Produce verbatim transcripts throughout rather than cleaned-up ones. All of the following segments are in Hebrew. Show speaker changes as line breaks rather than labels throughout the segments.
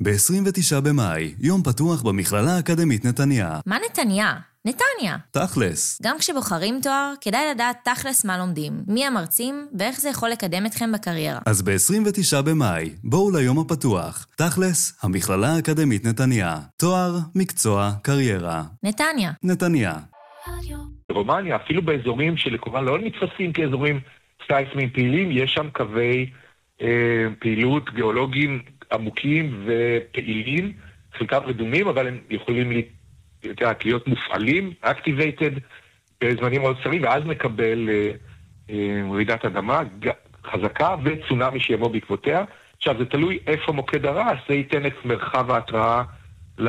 ב-עשרים ותשעה במאי, יום פתוח במכללה האקדמית נתניה.
מה נתניה? נתניה.
תכלס.
גם כשבוחרים תואר, כדאי לדעת תכלס מה לומדים, מי המרצים ואיך זה יכול לקדם אתכם בקריירה.
אז ב-עשרים ותשעה במאי, בואו ליום הפתוח. תכלס, המכללה האקדמית נתניה. תואר, מקצוע, קריירה.
נתניה.
נתניה.
ברומניה, אפילו באזורים שלכאורה לא נתפסים כאזורים סייסמיים פעילים, יש שם קווי אה, פעילות גיאולוגיים עמוקים ופעילים, חלקם רדומים, אבל הם יכולים להיות, להיות מופעלים, activated, בזמנים מאוד קצרים, ואז נקבל אה, אה, רעידת אדמה חזקה וצונאמי שיבוא בעקבותיה. עכשיו, זה תלוי איפה מוקד הרעש, זה ייתן את מרחב ההתראה ל...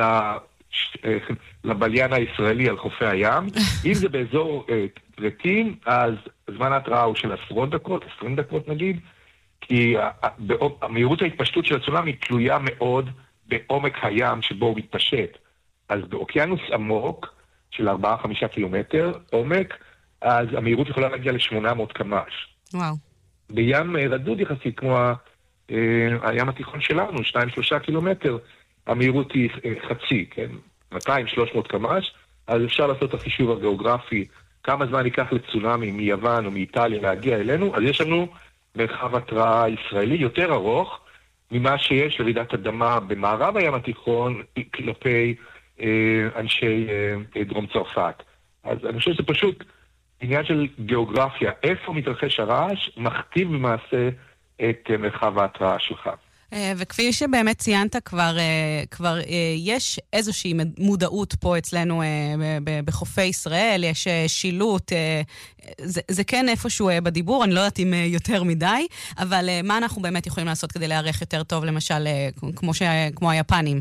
לבליין הישראלי על חופי הים. אם זה באזור רטים, אז זמן ההתראה הוא של עשרות דקות, עשרים דקות נגיד, כי המהירות ההתפשטות של הצונאמי תלויה מאוד בעומק הים שבו הוא מתפשט. אז באוקיינוס עמוק של ארבעה עד חמישה קילומטר עומק, אז המהירות יכולה להגיע ל-שמונה מאות קמ"ש.
וואו.
בים רדוד יחסית כמו הים התיכון שלנו, שניים עד שלושה קילומטר, המהירות היא חצי, כן? מאתיים עד שלוש מאות קמ"ש, אז אפשר לעשות את החישוב הגיאוגרפי, כמה זמן ייקח לצונאמי מיוון או מאיטליה להגיע אלינו, אז יש לנו מרחב התראה ישראלי יותר ארוך ממה שיש לרעידת אדמה במערב הים התיכון כלפי אה, אנשי אה, דרום צרפת. אז אני חושב שזה פשוט עניין של גיאוגרפיה, איפה מתרחש הרעש, מכתיב במעשה את אה, מרחב ההתראה שלך.
וכפי שבאמת ציינת כבר, כבר יש איזושהי מודעות פה אצלנו בחופי ישראל, יש שילוט, זה, זה כן איפשהו בדיבור, אני לא יודעת אם יותר מדי, אבל מה אנחנו באמת יכולים לעשות כדי להיערך יותר טוב, למשל, כמו, ש, כמו היפנים?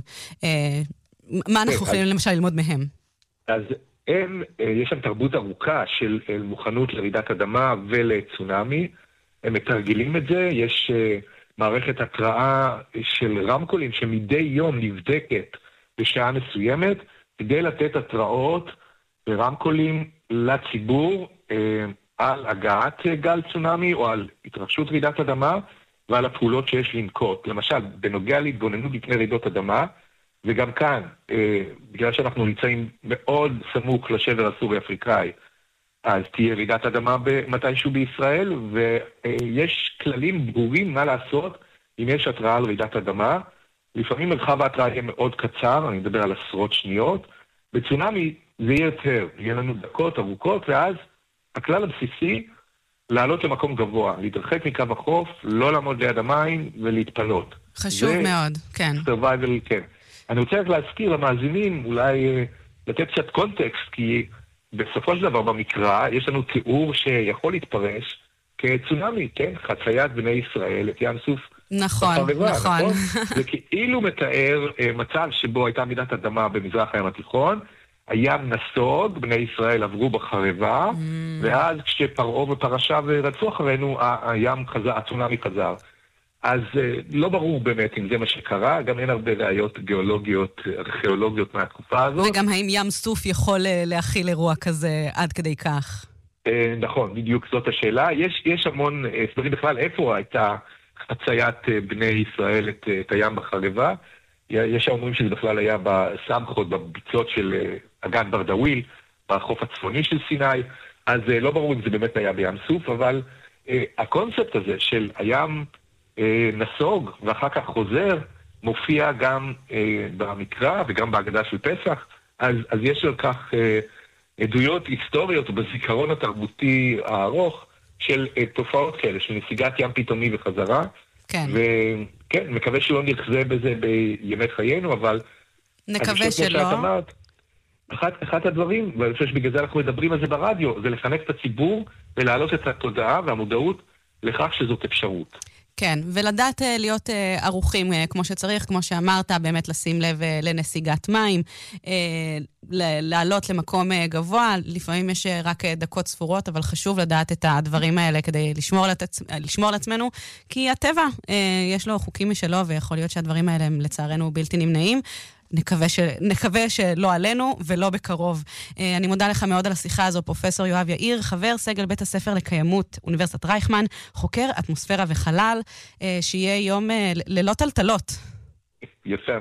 מה אנחנו יכולים למשל ללמוד מהם?
אז הם, יש שם תרבות ארוכה של מוכנות לרעידת אדמה ולצונאמי, הם מתרגלים את זה, יש מערכת התראה של רמקולים שמדי יום נבדקת בשעה מסוימת כדי לתת התראות ברמקולים לציבור אה, על הגעת גל צונאמי או על התרחשות רעידת אדמה ועל הפעולות שיש לנקוט. למשל, בנוגע להתגוננות בפני רעידות אדמה, וגם כאן, אה, בגלל שאנחנו נמצאים מאוד סמוך לשבר הסורי-אפריקאי, אז תהיה רעידת אדמה מתישהו בישראל, ויש כללים ברורים מה לעשות אם יש התראה על רעידת אדמה. לפעמים מרחב ההתראה יהיה מאוד קצר, אני מדבר על עשרות שניות. בצונאמי זה יהיה יותר, יהיה לנו דקות ארוכות, ואז הכלל הבסיסי, לעלות למקום גבוה, להתרחק מקו החוף, לא לעמוד ליד המים ולהתפנות.
חשוב זה, מאוד, כן.
survival, כן. אני רוצה רק להזכיר למאזינים, אולי לתת קצת קונטקסט, כי בסופו של דבר במקרא יש לנו תיאור שיכול להתפרש כצונאמי, כן? חציית בני ישראל את ים סוף.
נכון,
בחרבה,
נכון.
נכון? זה כאילו מתאר uh, מצב שבו הייתה מידת אדמה במזרח הים התיכון, הים נסוג, בני ישראל עברו בחרבה, mm. ואז כשפרעה ופרשיו רדפו אחרינו, הים חזר, הצונאמי חזר. אז uh, לא ברור באמת אם זה מה שקרה, גם אין הרבה ראיות גיאולוגיות, ארכיאולוגיות מהתקופה הזאת.
וגם האם ים סוף יכול uh, להכיל אירוע כזה עד כדי כך?
Uh, נכון, בדיוק זאת השאלה. יש, יש המון הסברים uh, בכלל איפה הייתה חציית uh, בני ישראל את, uh, את הים בחרבה. יש שאומרים שזה בכלל היה בסמכות, בביצות של uh, אגן ברדוויל, בחוף הצפוני של סיני. אז uh, לא ברור אם זה באמת היה בים סוף, אבל uh, הקונספט הזה של הים נסוג ואחר כך חוזר, מופיע גם אה, במקרא וגם בהגדה של פסח, אז, אז יש על כך אה, עדויות היסטוריות בזיכרון התרבותי הארוך של אה, תופעות כאלה, של נסיגת ים פתאומי וחזרה.
כן.
וכן, מקווה שלא נרחזה בזה בימי חיינו, אבל...
נקווה שלא.
אמרת, אחד, אחד הדברים, ואני חושב שבגלל זה אנחנו מדברים על זה ברדיו, זה לחנך את הציבור ולהעלות את התודעה והמודעות לכך שזאת אפשרות.
כן, ולדעת להיות ערוכים כמו שצריך, כמו שאמרת, באמת לשים לב לנסיגת מים, לעלות למקום גבוה, לפעמים יש רק דקות ספורות, אבל חשוב לדעת את הדברים האלה כדי לשמור, לתצ... לשמור על עצמנו, כי הטבע יש לו חוקים משלו, ויכול להיות שהדברים האלה הם לצערנו בלתי נמנעים. נקווה, ש... נקווה שלא עלינו ולא בקרוב. אני מודה לך מאוד על השיחה הזו, פרופסור יואב יאיר, חבר סגל בית הספר לקיימות, אוניברסיטת רייכמן, חוקר אטמוספירה וחלל, שיהיה יום ללא טלטלות.
יפה.